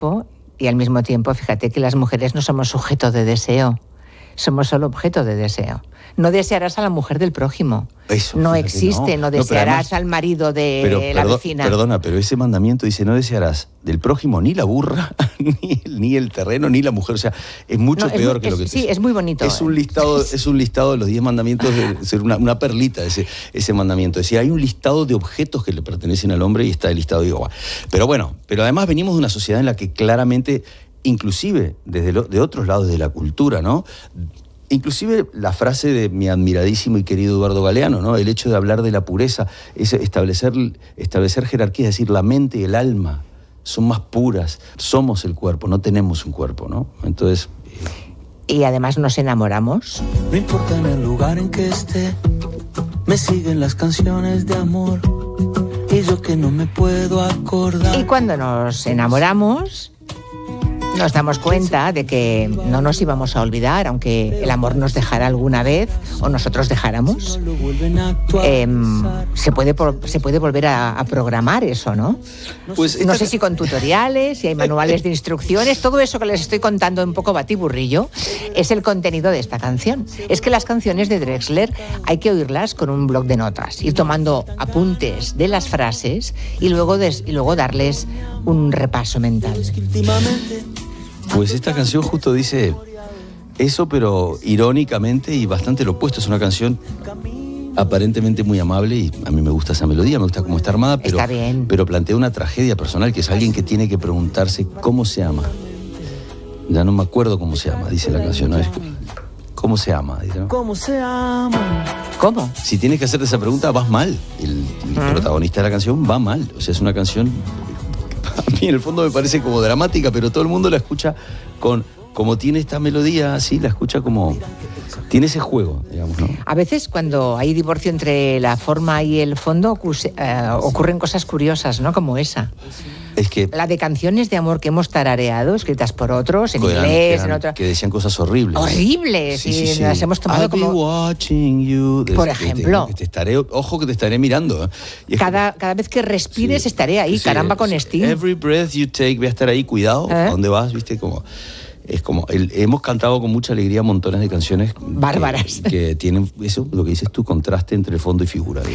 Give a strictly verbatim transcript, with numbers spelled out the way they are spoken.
y al mismo tiempo, fíjate que las mujeres no somos sujeto de deseo, somos solo objeto de deseo. No desearás a la mujer del prójimo. Eso, no fíjate, existe, no, no, no desearás además, al marido de pero, la perdón, vecina. Perdona, pero ese mandamiento dice, no desearás del prójimo ni la burra, ni, ni el terreno, ni la mujer. O sea, es mucho No, es peor muy, que es, lo que... Sí, es muy bonito. Es un listado, es un listado de los diez mandamientos, de ser una, una perlita ese, ese mandamiento. Es decir, hay un listado de objetos que le pertenecen al hombre y está el listado de igual. Pero bueno, pero además venimos de una sociedad en la que claramente, inclusive desde lo, de otros lados de la cultura, ¿no? Inclusive la frase de mi admiradísimo y querido Eduardo Galeano, ¿no? El hecho de hablar de la pureza, es establecer, establecer jerarquías, es decir, la mente y el alma son más puras, somos el cuerpo, no tenemos un cuerpo, ¿no? Entonces... Eh... Y además nos enamoramos. No importa en el lugar en que esté, me siguen las canciones de amor, y yo que no me puedo acordar. Y cuando nos enamoramos... nos damos cuenta de que no nos íbamos a olvidar, aunque el amor nos dejara alguna vez o nosotros dejáramos. Eh, se, puede, se puede volver a, a programar eso, ¿no? Pues esta... No sé si con tutoriales, si hay manuales de instrucciones, todo eso que les estoy contando un poco batiburrillo es el contenido de esta canción. Es que las canciones de Drexler hay que oírlas con un bloc de notas, ir tomando apuntes de las frases y luego, des, y luego darles un repaso mental. Pues esta canción justo dice eso, pero irónicamente y bastante lo opuesto. Es una canción aparentemente muy amable y a mí me gusta esa melodía, me gusta cómo está armada, pero, está bien. pero plantea una tragedia personal, que es alguien que tiene que preguntarse cómo se ama. Ya no me acuerdo cómo se llama, dice la canción, ¿no? Es, ¿cómo se ama? Dice, ¿no? ¿Cómo se ama? ¿Cómo? Si tienes que hacerte esa pregunta, vas mal. El, el ¿Mm? protagonista de la canción va mal. O sea, es una canción... A mí en el fondo me parece como dramática, pero todo el mundo la escucha con... Como tiene esta melodía así, la escucha como... Tiene ese juego, digamos, ¿no? A veces cuando hay divorcio entre la forma y el fondo ocurre, eh, ocurren cosas curiosas, ¿no? Como esa. Es que... La de canciones de amor que hemos tarareado, escritas por otros, en eran, inglés, eran, en otra... Que decían cosas horribles. Horribles, sí, y sí, sí. las hemos tomado I'll como... be watching you. Por que ejemplo. Te, que te estaré, ojo que te estaré mirando. Y cada, como... cada vez que respires sí, estaré ahí, sí, caramba con sí. Sting. Every breath you take, voy a estar ahí, cuidado, ¿Eh? ¿A dónde vas? ¿Viste? Como... Es como, el, hemos cantado con mucha alegría montones de canciones bárbaras que, que tienen eso, lo que dices tú, contraste entre fondo y figura.